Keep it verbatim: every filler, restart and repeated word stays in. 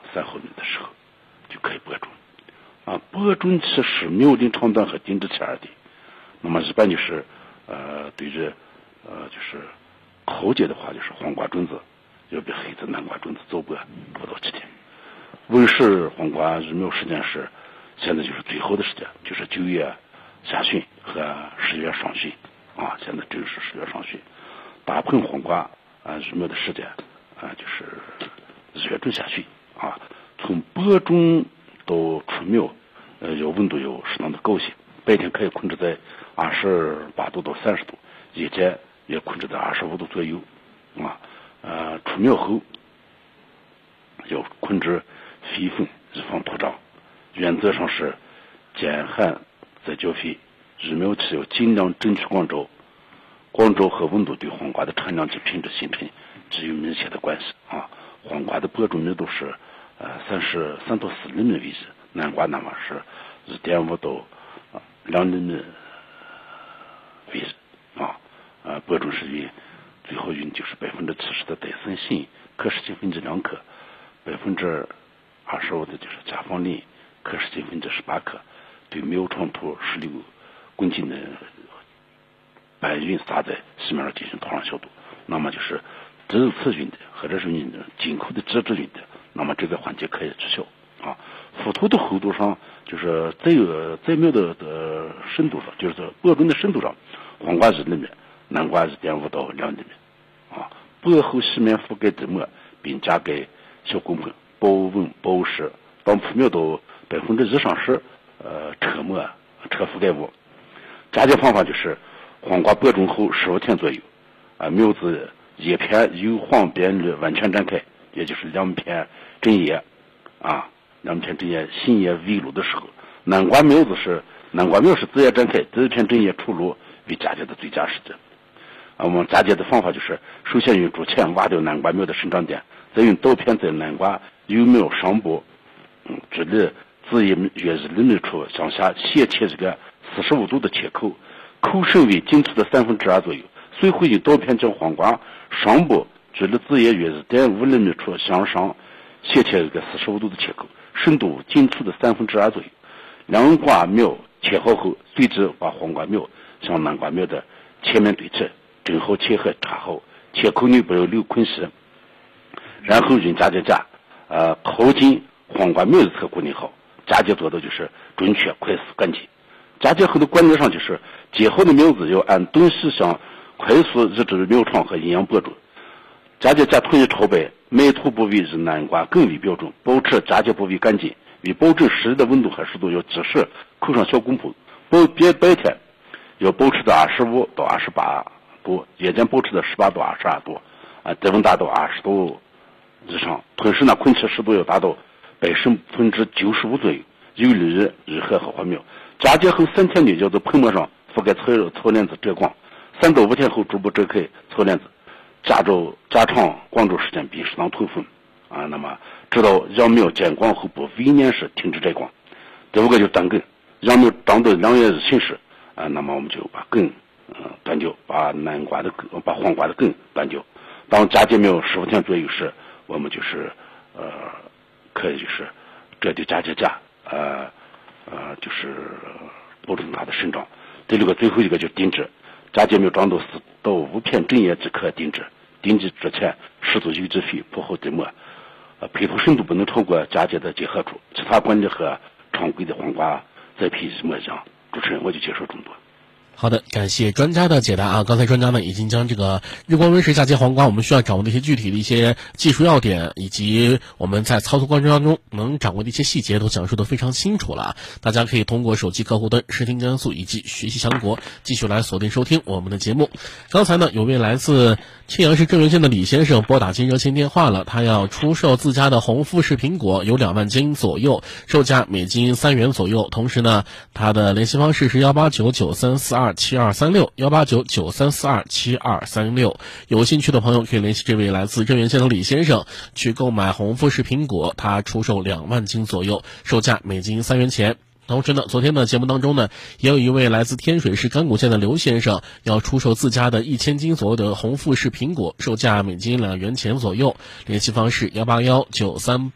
三毫米的时候就可以播种。啊，播种期是苗龄长短和定制期而定。那么一般就是呃对着呃就是口节的话，就是黄瓜种子要比黑子南瓜种子早播五到七天。温室黄瓜育苗时间是现在就是最后的时间，就是九月下旬和十月上旬啊，现在正是十月上旬。大棚黄瓜啊育苗的时间啊就是一月中下旬啊。从播种到出苗，呃，要温度要适当的高些，白天可以控制在二十八度到三十度，夜间也控制在二十五度左右啊。呃，出苗后要控制肥分，以防脱长。原则上是减旱再浇肥，育苗期要尽量争取光照，光照和温度对黄瓜的产量及品质形成只有明显的关系啊。黄瓜的播种密度是呃三十三到四厘米为宜，南瓜那么是一点五到两厘米为宜啊。呃，播种时间最好用就是百分之七十的戴森锌可施金分之两克，百分之二十五的就是甲方磷可施金分之十八克，对苗床土十六公斤的白云撒在细面上进行土壤消毒。那么就是只次云的或者是用进口的植质云的，那么这个环节可以取消啊。覆土的厚度上，就是在有在苗的的深度上，就是播种的深度上，黄瓜一厘米，南瓜一点五到两厘米啊。播后细面覆盖地膜，并加盖小工棚，保温保湿。当铺苗到百分之一上时，呃，车膜车覆盖物。嫁接方法就是黄瓜播种后十五天左右，啊，苗子叶片由黄变绿完全展开，也就是两片针叶啊，两片针叶新叶微露的时候，南瓜苗子是南瓜苗是枝叶展开，第一片针叶出炉为嫁接的最佳时机。啊，我们嫁接的方法就是首先用竹钳挖掉南瓜苗的生长点，再用刀片在南瓜幼苗上部，嗯，距离枝叶约一厘米处向下斜切这个四十五度的切口，口深为茎粗的三分之二左右。随后用刀片将黄瓜上部距离枝叶约一点五厘米处向上斜切一个四十五度的切口，深度茎粗的三分之二左右。两瓜苗切好后，随之把黄瓜苗向南瓜苗的前面对齐，正好切合插好，切口内不要留空隙，然后用嫁接架呃靠近黄瓜苗一侧固定好。嫁接做的就是准确、快速、干净。嫁接后的观念上就是结好的苗子要按东西向快速抑制苗床和营养播种。嫁接架统一朝北，埋土部位以南瓜更为标准，保持嫁接部位干净。为保证实际的温度和湿度，要及时扣上小工棚。保别白天要保持在二十五到二十八度，夜间保持在十八到二十二度，啊，低温达到二十度以上。同时呢，空气湿度要达到百分之九十五左右，有利于日合和活苗。嫁接后三天内要在棚膜上覆盖草草链子遮光，三到五天后逐步遮开草链子，加周加长光照时间并适当通风啊。那么直到秧苗见光后不微粘时停止摘光。第五个就是断根，秧苗长到两月日形时啊，那么我们就把根呃断掉，把南瓜的根把黄瓜的根断掉。当嫁接苗十五天左右时，我们就是呃可以就是这就嫁接架呃呃就是保证它的生长。第六个最后一个就是定植，嫁接苗长到四到五片针叶即可定植。定植之前施足有机肥，铺好地膜，呃配土深度不能超过嫁接的结合处。其他管理和常规的黄瓜栽培一模一样。主持人，我就介绍这么多。 好的，感谢专家的解答啊！刚才专家呢已经将这个日光温室嫁接黄瓜我们需要掌握的一些具体的一些技术要点，以及我们在操作过程当中能掌握的一些细节都讲述得非常清楚了。大家可以通过手机客户端视听江苏以及学习强国继续来锁定收听我们的节目。刚才呢有位来自庆阳市正源县的李先生拨打进热线电话了，他要出售自家的红富士苹果有两万斤左右，售价每斤三元左右。同时呢他的联系方式是幺八九九三四二七二三六幺八九九三四二七二三六，有兴趣的朋友可以联系这位来自正源县的李先生去购买红富士苹果，他出售两万斤左右，售价每斤三元钱。同时呢，昨天的节目当中呢，也有一位来自天水市甘谷县的刘先生要出售自家的一千斤左右的红富士苹果，售价每斤两元钱左右，联系方式幺八幺九三